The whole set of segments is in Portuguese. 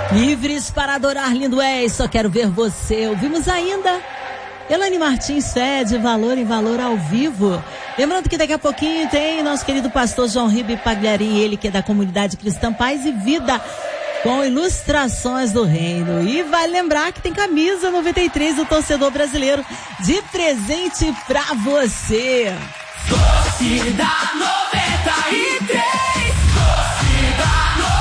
Livres para adorar, lindo és, só quero ver você. Ouvimos ainda Elane Martins, Fé de Valor em Valor ao vivo. Lembrando que daqui a pouquinho tem nosso querido pastor João Ribe Pagliarini, ele que é da comunidade Cristã Paz e Vida, com ilustrações do reino. E vai lembrar que tem camisa 93 do torcedor brasileiro de presente pra você. Torcida 93, Torcida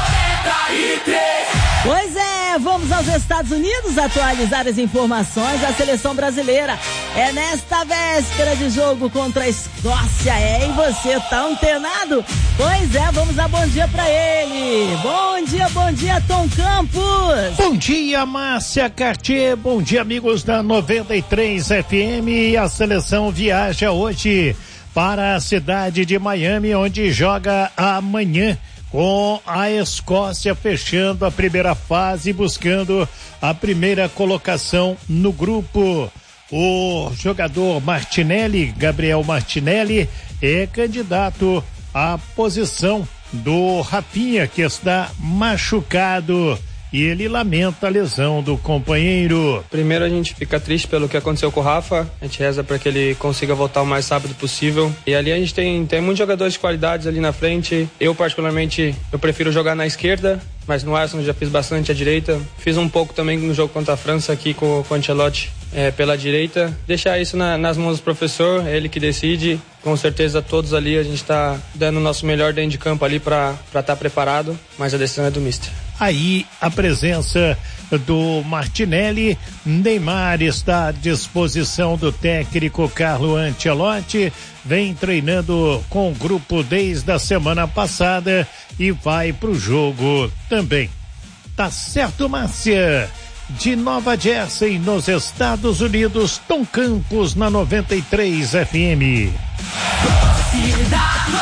93. Pois é, vamos aos Estados Unidos atualizar as informações da seleção brasileira. É nesta véspera de jogo contra a Escócia. E você tá antenado? Pois é, vamos dar bom dia pra ele. Bom dia, Tom Campos. Bom dia, Márcia Cartier. Bom dia, amigos da 93 FM. A seleção viaja hoje para a cidade de Miami, onde joga amanhã com a Escócia, fechando a primeira fase, buscando a primeira colocação no grupo. O jogador Martinelli, Gabriel Martinelli, é candidato à posição do Rafinha, que está machucado. E ele lamenta a lesão do companheiro. Primeiro, a gente fica triste pelo que aconteceu com o Rafa. A gente reza para que ele consiga voltar o mais rápido possível. E ali a gente tem muitos jogadores de qualidades ali na frente. Eu, particularmente, prefiro jogar na esquerda, mas no Arsenal já fiz bastante à direita. Fiz um pouco também no jogo contra a França aqui com o Ancelotti pela direita. Deixar isso nas mãos do professor, é ele que decide. Com certeza todos ali a gente está dando o nosso melhor dentro de campo ali para estar preparado, mas a decisão é do mister. Aí a presença do Martinelli. Neymar está à disposição do técnico Carlo Ancelotti, vem treinando com o grupo desde a semana passada e vai pro jogo também. Tá certo, Márcia? De Nova Jersey, nos Estados Unidos, Tom Campos na 93 FM. Torcida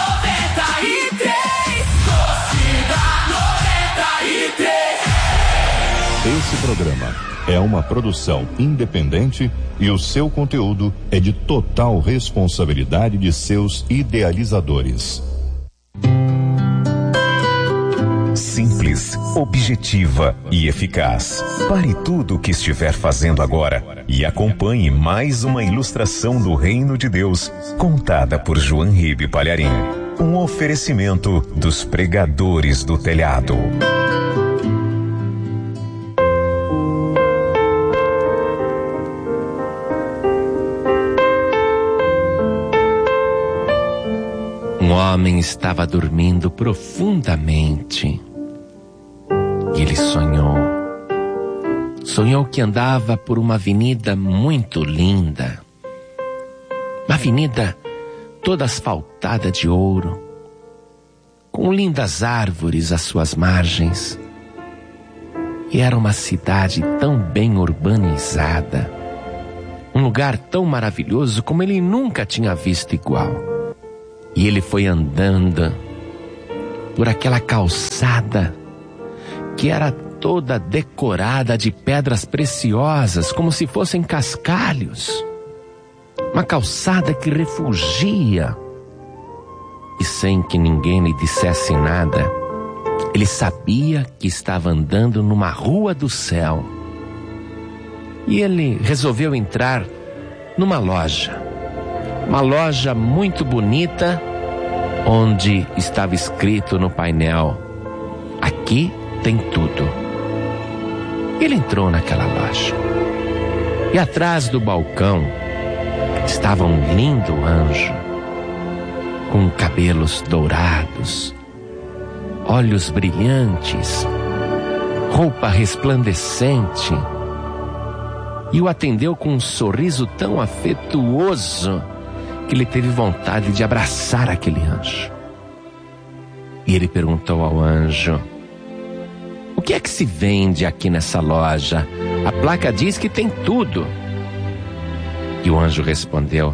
93, Torcida 93. Esse programa é uma produção independente e o seu conteúdo é de total responsabilidade de seus idealizadores. Simples, objetiva e eficaz. Pare tudo o que estiver fazendo agora e acompanhe mais uma ilustração do Reino de Deus, contada por João Ribe Pagliarini. Um oferecimento dos pregadores do telhado. Um homem estava dormindo profundamente. E ele sonhou que andava por uma avenida muito linda. Uma avenida toda asfaltada de ouro, com lindas árvores às suas margens. E era uma cidade tão bem urbanizada, um lugar tão maravilhoso como ele nunca tinha visto igual. E ele foi andando por aquela calçada que era toda decorada de pedras preciosas, como se fossem cascalhos. Uma calçada que refugia. E sem que ninguém lhe dissesse nada, ele sabia que estava andando numa rua do céu. E ele resolveu entrar numa loja. Uma loja muito bonita, onde estava escrito no painel: aqui tem tudo. Ele entrou naquela loja. E atrás do balcão estava um lindo anjo, com cabelos dourados, olhos brilhantes, roupa resplandecente, e o atendeu com um sorriso tão afetuoso que ele teve vontade de abraçar aquele anjo. E ele perguntou ao anjo: o que é que se vende aqui nessa loja? A placa diz que tem tudo. E o anjo respondeu: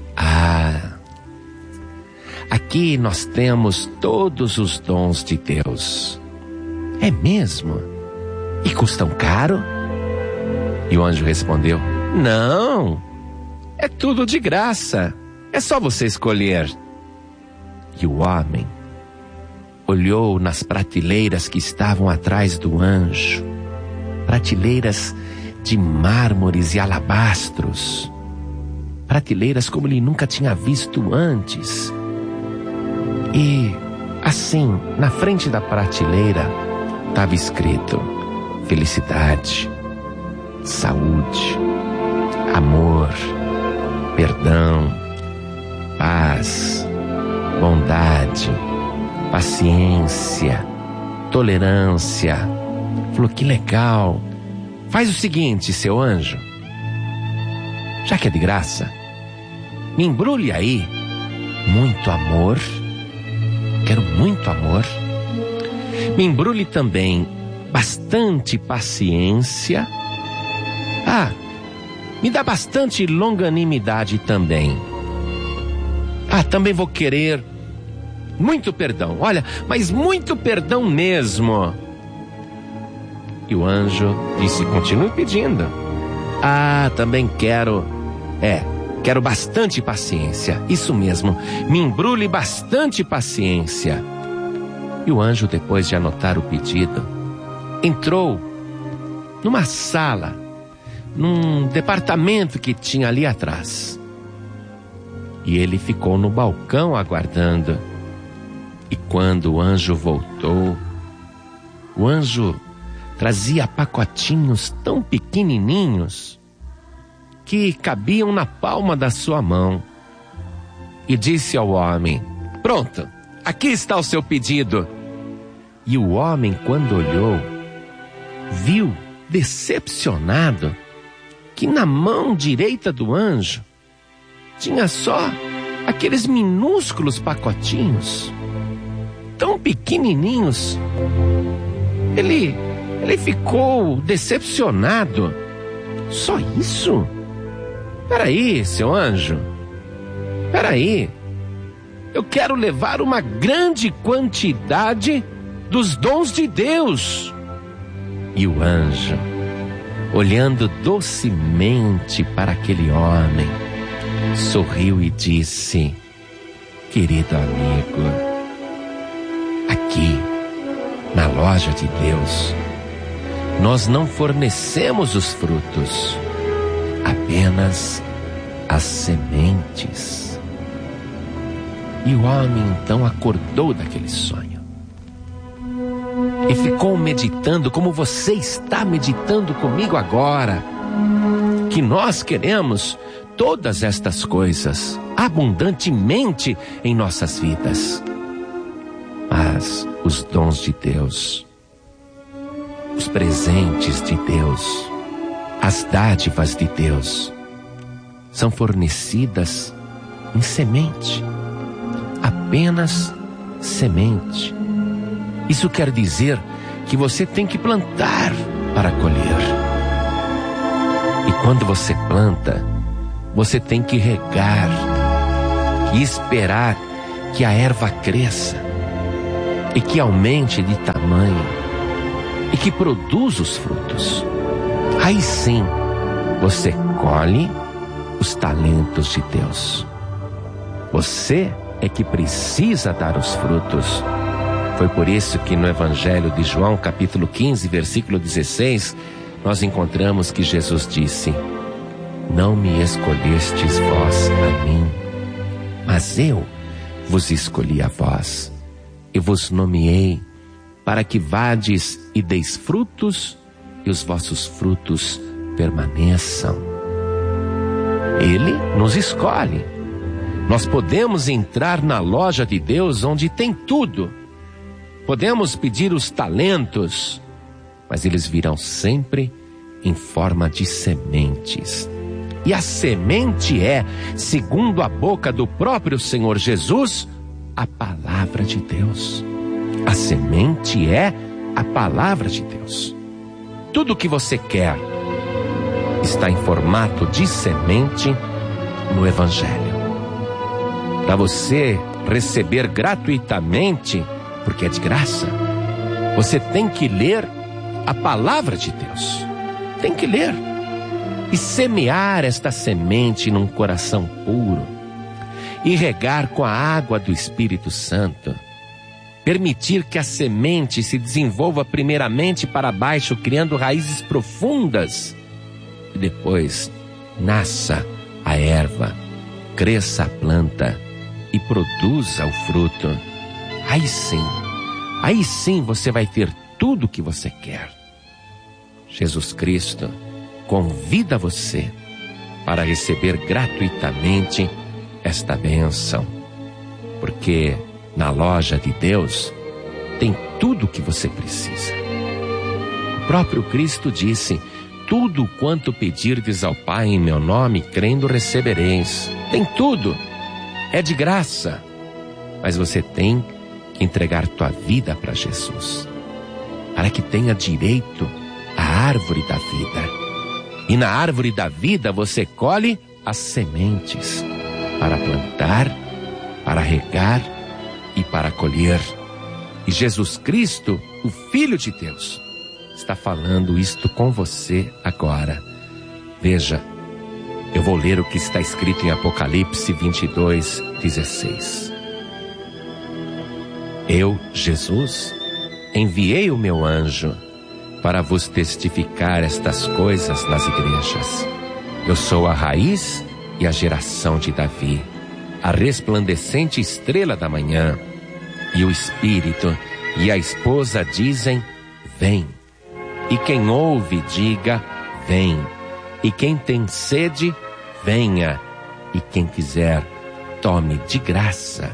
aqui nós temos todos os dons de Deus. É mesmo? E custam caro? E o anjo respondeu: não, é tudo de graça. É só você escolher. E o homem olhou nas prateleiras que estavam atrás do anjo prateleiras de mármores e alabastros, prateleiras como ele nunca tinha visto antes. E assim, na frente da prateleira estava escrito: felicidade, saúde, amor, perdão, paz, bondade, paciência, tolerância. Falou: que legal. Faz o seguinte, seu anjo, já que é de graça, me embrulhe aí muito amor, quero muito amor. Me embrulhe também bastante paciência. Me dá bastante longanimidade também. Também vou querer muito perdão. Olha, mas muito perdão mesmo. E o anjo disse: continue pedindo. Também quero bastante paciência. Isso mesmo, me embrulhe bastante paciência. E o anjo, depois de anotar o pedido, entrou numa sala, num departamento que tinha ali atrás. E ele ficou no balcão aguardando. E quando o anjo voltou, o anjo trazia pacotinhos tão pequenininhos que cabiam na palma da sua mão. E disse ao homem: pronto, aqui está o seu pedido. E o homem, quando olhou, viu, decepcionado, que na mão direita do anjo tinha só aqueles minúsculos pacotinhos, tão pequenininhos. Ele ficou decepcionado. Só isso? Peraí, seu anjo. Peraí. Eu quero levar uma grande quantidade dos dons de Deus. E o anjo, olhando docemente para aquele homem, sorriu e disse: querido amigo, aqui na loja de Deus, nós não fornecemos os frutos, apenas as sementes. E o homem então acordou daquele sonho e ficou meditando, como você está meditando comigo agora, que nós queremos todas estas coisas abundantemente em nossas vidas. Mas os dons de Deus, os presentes de Deus, as dádivas de Deus são fornecidas em semente, apenas semente. Isso quer dizer que você tem que plantar para colher. E quando você planta, você tem que regar e esperar que a erva cresça e que aumente de tamanho e que produza os frutos. Aí sim, você colhe os talentos de Deus. Você é que precisa dar os frutos. Foi por isso que no Evangelho de João, capítulo 15, versículo 16, nós encontramos que Jesus disse: não me escolhestes vós a mim, mas eu vos escolhi a vós, e vos nomeei para que vades e deis frutos, e os vossos frutos permaneçam. Ele nos escolhe. Nós podemos entrar na loja de Deus, onde tem tudo. Podemos pedir os talentos, mas eles virão sempre em forma de sementes. E a semente é, segundo a boca do próprio Senhor Jesus, a palavra de Deus. A semente é a palavra de Deus. Tudo o que você quer está em formato de semente no Evangelho. Para você receber gratuitamente, porque é de graça, você tem que ler a palavra de Deus. Tem que ler e semear esta semente num coração puro e regar com a água do Espírito Santo. permitir que a semente se desenvolva primeiramente para baixo, criando raízes profundas, e depois nasça a erva, cresça a planta e produza o fruto, aí sim você vai ter tudo o que você quer. Jesus Cristo convida você para receber gratuitamente esta bênção, porque na loja de Deus tem tudo o que você precisa. O próprio Cristo disse: tudo quanto pedirdes ao Pai em meu nome, crendo recebereis. Tem tudo, é de graça, mas você tem que entregar tua vida para Jesus, para que tenha direito à árvore da vida. E na árvore da vida você colhe as sementes para plantar, para regar e para colher. E Jesus Cristo, o Filho de Deus, está falando isto com você agora. Veja, eu vou ler o que está escrito em Apocalipse 22:16. Eu, Jesus, enviei o meu anjo para vos testificar estas coisas nas igrejas. Eu sou a raiz e a geração de Davi, a resplandecente estrela da manhã. E o Espírito e a esposa dizem: vem. E quem ouve, diga: vem. E quem tem sede, venha. E quem quiser, tome de graça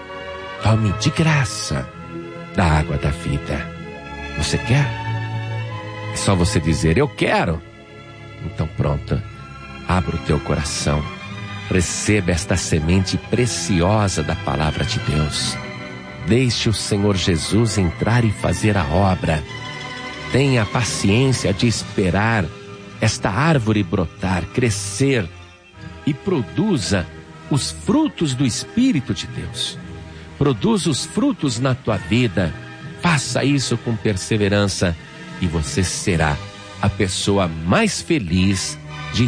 da água da vida. Você quer? É só você dizer: eu quero. Então pronto, abra o teu coração, receba esta semente preciosa da palavra de Deus. Deixe o Senhor Jesus entrar e fazer a obra. Tenha a paciência de esperar esta árvore brotar, crescer e produza os frutos do Espírito de Deus. Produza os frutos na tua vida. Faça isso com perseverança e você será a pessoa mais feliz